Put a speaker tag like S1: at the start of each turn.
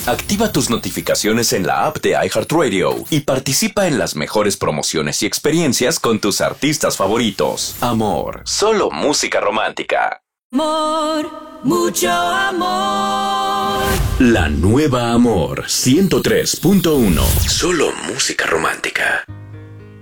S1: Activa tus notificaciones en la app de iHeartRadio y participa en las mejores promociones y experiencias con tus artistas favoritos. Amor, solo música romántica.
S2: Amor, mucho amor.
S1: La nueva Amor 103.1. Solo música romántica.